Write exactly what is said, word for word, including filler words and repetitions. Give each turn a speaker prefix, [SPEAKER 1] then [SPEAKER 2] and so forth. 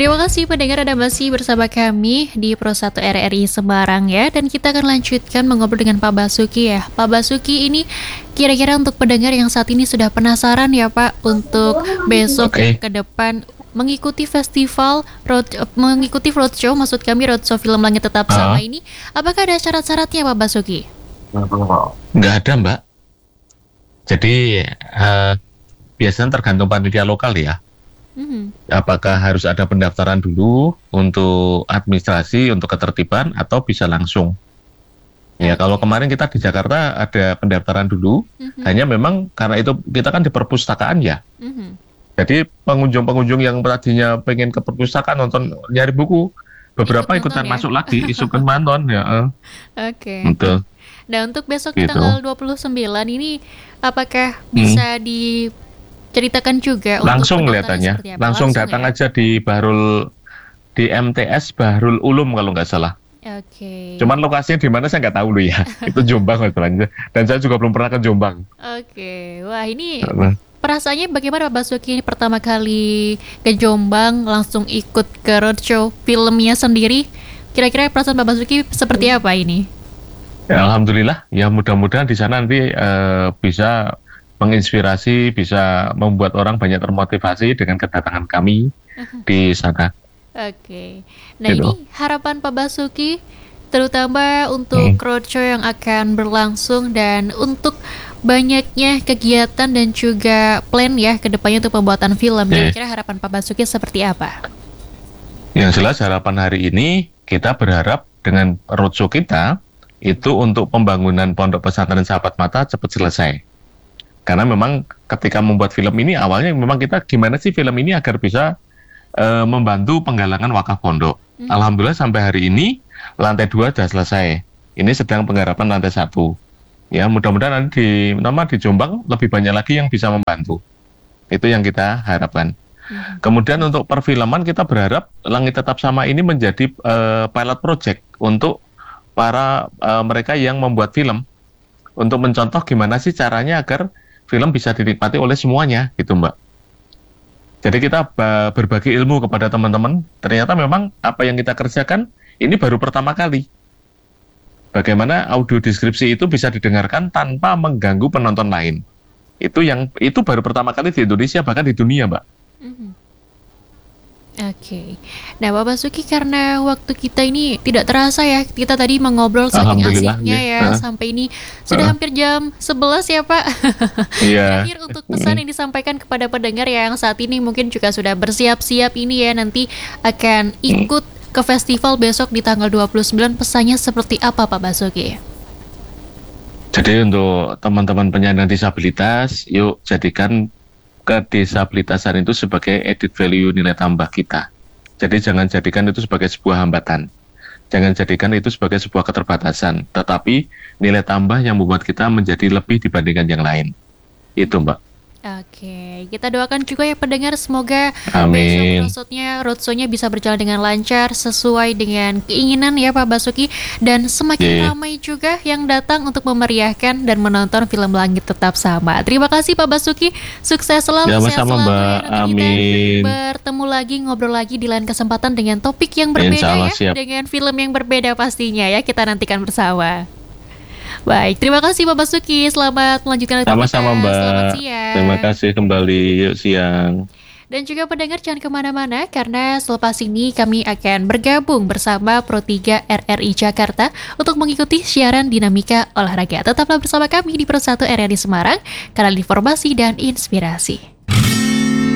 [SPEAKER 1] Terima kasih pendengar Anda masih bersama kami di Pro satu R R I Semarang ya. Dan kita akan lanjutkan mengobrol dengan Pak Basuki ya. Pak Basuki, ini kira-kira untuk pendengar yang saat ini sudah penasaran ya Pak, untuk besok
[SPEAKER 2] Oke.
[SPEAKER 1] ke depan mengikuti festival road, mengikuti roadshow, maksud kami roadshow film Langit Tetap Sama
[SPEAKER 2] Ah.
[SPEAKER 1] ini, apakah ada syarat-syaratnya Pak Basuki?
[SPEAKER 2] Nggak ada, Mbak. Jadi eh, biasanya tergantung panitia lokal ya.
[SPEAKER 1] Mhm.
[SPEAKER 2] Apakah harus ada pendaftaran dulu untuk administrasi, untuk ketertiban, atau bisa langsung? Ya, kalau kemarin kita di Jakarta ada pendaftaran dulu,
[SPEAKER 1] Mhm.
[SPEAKER 2] hanya memang karena itu kita kan di perpustakaan ya.
[SPEAKER 1] Mhm.
[SPEAKER 2] Jadi pengunjung-pengunjung yang tadinya pengen ke perpustakaan nonton nyari buku, beberapa
[SPEAKER 1] Ikut nonton
[SPEAKER 2] ikutan
[SPEAKER 1] ya?
[SPEAKER 2] masuk lagi, isukan nonton ya. eh.
[SPEAKER 1] Oke.
[SPEAKER 2] Betul.
[SPEAKER 1] Nah, untuk besok
[SPEAKER 2] Gitu.
[SPEAKER 1] tanggal dua puluh sembilan ini, apakah
[SPEAKER 2] Hmm.
[SPEAKER 1] bisa diceritakan juga
[SPEAKER 2] Langsung
[SPEAKER 1] untuk pendaftarannya
[SPEAKER 2] kelihatannya,
[SPEAKER 1] seperti apa?
[SPEAKER 2] langsung datang
[SPEAKER 1] ya?
[SPEAKER 2] aja di Bahrul, di M T S Bahrul Ulum kalau nggak salah.
[SPEAKER 1] Oke.
[SPEAKER 2] Cuman lokasinya di mana saya nggak tahu loh ya. Itu Jombang masalahnya. Dan saya juga belum pernah ke Jombang.
[SPEAKER 1] Oke. Wah, ini
[SPEAKER 2] Karena-
[SPEAKER 1] perasaannya bagaimana Pak Basuki ini pertama kali ke Jombang langsung ikut ke roadshow filmnya sendiri? Kira-kira perasaan Pak Basuki seperti apa ini?
[SPEAKER 2] Ya, Alhamdulillah, ya mudah-mudahan di sana nanti eh, bisa menginspirasi, bisa membuat orang banyak termotivasi dengan kedatangan kami di sana.
[SPEAKER 1] Oke. Nah,
[SPEAKER 2] Gitu.
[SPEAKER 1] ini harapan Pak Basuki terutama untuk
[SPEAKER 2] Hmm.
[SPEAKER 1] roadshow yang akan berlangsung dan untuk banyaknya kegiatan dan juga plan ya ke depannya untuk pembuatan film.
[SPEAKER 2] Oke.
[SPEAKER 1] Kira-kira harapan Pak Basuki seperti apa?
[SPEAKER 2] Yang jelas harapan hari ini kita berharap dengan roadshow kita itu untuk pembangunan Pondok Pesantren Sahabat Mata cepat selesai. Karena memang ketika membuat film ini awalnya memang kita gimana sih film ini agar bisa eh, membantu penggalangan wakaf pondok.
[SPEAKER 1] Hmm.
[SPEAKER 2] Alhamdulillah sampai hari ini lantai dua sudah selesai. Ini sedang penggarapan lantai satu. Ya mudah-mudahan nanti di nama di Jombang lebih banyak lagi yang bisa membantu. Itu yang kita harapkan.
[SPEAKER 1] Hmm.
[SPEAKER 2] Kemudian untuk perfilman kita berharap Langit Tetap Sama ini menjadi eh, pilot project untuk para eh, mereka yang membuat film, untuk mencontoh gimana sih caranya agar film bisa dinikmati oleh semuanya gitu Mbak. Jadi kita ba- berbagi ilmu kepada teman-teman. Ternyata memang apa yang kita kerjakan ini baru pertama kali. Bagaimana audio deskripsi itu bisa didengarkan tanpa mengganggu penonton lain. Itu yang itu baru pertama kali di Indonesia, bahkan di dunia, Mbak.
[SPEAKER 1] Mhm. Oke. Nah, Pak Basuki, karena waktu kita ini tidak terasa ya, kita tadi mengobrol saking
[SPEAKER 2] Alhamdulillah,
[SPEAKER 1] asiknya
[SPEAKER 2] ya.
[SPEAKER 1] ya,
[SPEAKER 2] Heeh.
[SPEAKER 1] sampai ini sudah
[SPEAKER 2] Heeh.
[SPEAKER 1] hampir jam sebelas ya Pak.
[SPEAKER 2] Iya.
[SPEAKER 1] Terakhir untuk pesan yang disampaikan kepada pendengar yang saat ini mungkin juga sudah bersiap-siap ini ya, nanti akan ikut ke festival besok di tanggal dua puluh sembilan, pesannya seperti apa Pak Basuki?
[SPEAKER 2] Jadi untuk teman-teman penyandang disabilitas, yuk jadikan kedisabilitasan itu sebagai added value, nilai tambah kita. Jadi jangan jadikan itu sebagai sebuah hambatan. Jangan jadikan itu sebagai sebuah keterbatasan. Tetapi nilai tambah yang membuat kita menjadi lebih dibandingkan yang lain. Itu Mbak.
[SPEAKER 1] Oke, kita doakan juga ya pendengar, semoga
[SPEAKER 2] Amin.
[SPEAKER 1] besok roadshow-nya roadshow-nya bisa berjalan dengan lancar sesuai dengan keinginan ya Pak Basuki, dan semakin
[SPEAKER 2] Ye.
[SPEAKER 1] ramai juga yang datang untuk memeriahkan dan menonton film Langit Tetap Sama. Terima kasih Pak Basuki, sukses selalu, sehat
[SPEAKER 2] Sama-sama,
[SPEAKER 1] selalu
[SPEAKER 2] Mbak.
[SPEAKER 1] ya. Nanti kita
[SPEAKER 2] Amin.
[SPEAKER 1] bertemu lagi, ngobrol lagi di lain kesempatan dengan topik yang berbeda
[SPEAKER 2] Insya Allah,
[SPEAKER 1] ya,
[SPEAKER 2] siap.
[SPEAKER 1] dengan film yang berbeda pastinya ya, kita nantikan bersama. Baik, terima kasih Pak Basuki. Selamat melanjutkan aktivitas.
[SPEAKER 2] Sama-sama Mbak.
[SPEAKER 1] Selamat siang.
[SPEAKER 2] Terima kasih kembali. Yuk siang.
[SPEAKER 1] Dan juga pendengar jangan kemana-mana, karena selepas ini kami akan bergabung bersama Pro tiga R R I Jakarta untuk mengikuti siaran dinamika olahraga. Tetaplah bersama kami di Pro satu R R I Semarang, kanal informasi dan inspirasi.